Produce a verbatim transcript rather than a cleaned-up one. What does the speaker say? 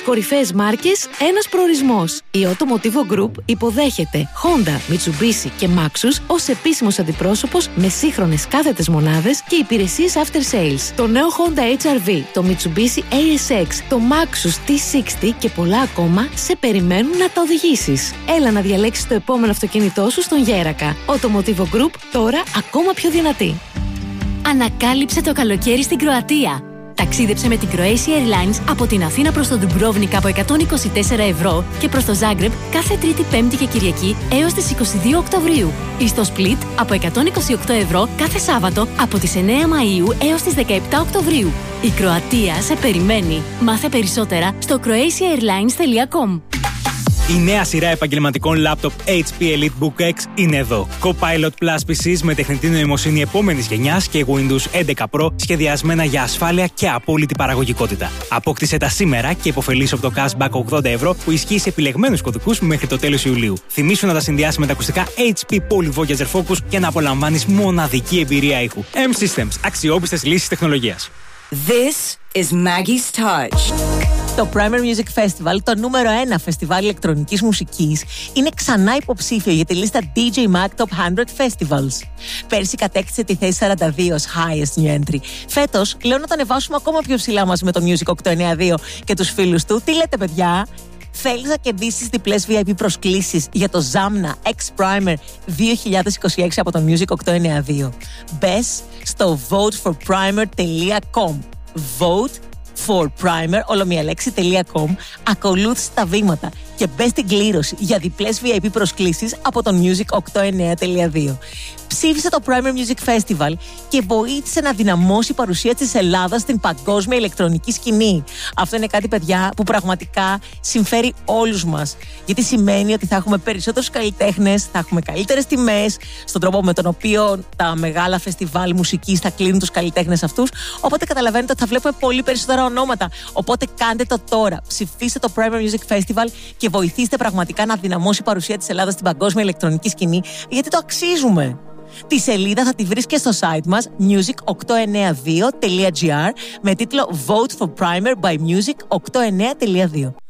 κορυφαίες μάρκες, ένας προορισμός. Η Automotivo Group υποδέχεται Honda, Mitsubishi και Maxus ως επίσημος αντιπρόσωπος με σύγχρονες κάθετες μονάδες και υπηρεσίες after sales. Το νέο Honda έιτς αρ βι, το Mitsubishi έι ες εξ, το Maxus τι εξήντα και πολλά ακόμα σε περιμένουν να τα οδηγήσεις. Έλα να διαλέξεις το επόμενο αυτοκίνητό σου στον Γέρακα. Automotivo Group, τώρα ακόμα πιο δυνατή. Ανακάλυψε το καλοκαίρι στην Κροατία. Ταξίδεψε με την Croatia Airlines από την Αθήνα προς το Ντουμπρόβνικα από εκατόν είκοσι τέσσερα ευρώ και προς το Ζάγκρεπ κάθε Τρίτη, Πέμπτη και Κυριακή έως τις είκοσι δύο Οκτωβρίου. Ή στο Split από εκατόν είκοσι οκτώ ευρώ κάθε Σάββατο από τις εννέα Μαΐου έως τις δεκαεπτά Οκτωβρίου. Η Κροατία σε περιμένει. Μάθε περισσότερα στο croatia airlines τελεία com. Η νέα σειρά επαγγελματικών λάπτοπ έιτς πι EliteBook X είναι εδώ. Copilot Plus πι σις με τεχνητή νοημοσύνη επόμενης γενιάς και Windows έντεκα Pro σχεδιασμένα για ασφάλεια και απόλυτη παραγωγικότητα. Απόκτησε τα σήμερα και υποφελήσου από το cashback ογδόντα ευρώ που ισχύει σε επιλεγμένους κωδικούς μέχρι το τέλος Ιουλίου. Θυμήσου να τα συνδυάσεις με τα ακουστικά έιτς πι Poly Voyager Focus και να απολαμβάνεις μοναδική εμπειρία ήχου. M-Systems. Αξιόπιστες λύσεις τεχνολογίας. This is Maggie's Touch. Το Primer Music Festival, το νούμερο ένα φεστιβάλ ηλεκτρονικής μουσικής, είναι ξανά υποψήφιο για τη λίστα ντι τζέι Mag Top εκατό Festivals. Πέρσι κατέκτησε τη θέση σαράντα δύο ως highest new entry. Φέτος, λέω να το ανεβάσουμε ακόμα πιο ψηλά μαζί με το Music οκτακόσια ενενήντα δύο και τους φίλους του. Τι λέτε, παιδιά? Θέλεις να κερδίσεις διπλές βι άι πι προσκλήσεις για το Zamna X Primer δύο χιλιάδες είκοσι έξι από το Music οκτακόσια ενενήντα δύο. Μπες στο vote for primer τελεία com. Vote for primer, όλο μία λέξη, .com. Ακολούθησε τα βήματα και μπες στην κλήρωση για διπλές βι άι πι προσκλήσεις από το Music οκτακόσια ενενήντα τελεία δύο. Ψήφισε το Primer Music Festival και βοήθησε να δυναμώσει η παρουσία της Ελλάδας στην παγκόσμια ηλεκτρονική σκηνή. Αυτό είναι κάτι, παιδιά, που πραγματικά συμφέρει όλους μας. Γιατί σημαίνει ότι θα έχουμε περισσότερους καλλιτέχνες, θα έχουμε καλύτερες τιμές, στον τρόπο με τον οποίο τα μεγάλα φεστιβάλ μουσικής θα κλείνουν τους καλλιτέχνες αυτούς. Οπότε καταλαβαίνετε ότι θα βλέπουμε πολύ περισσότερα ονόματα. Οπότε κάντε το τώρα. Ψηφίστε το Primer Music Festival και βοηθήστε πραγματικά να δυναμώσει η παρουσία της Ελλάδας στην παγκόσμια ηλεκτρονική σκηνή, γιατί το αξίζουμε. Τη σελίδα θα τη βρεις και στο site μας music οκτακόσια ενενήντα δύο τελεία τζι άρ με τίτλο Vote for Primer by Music οκτακόσια ενενήντα τελεία δύο.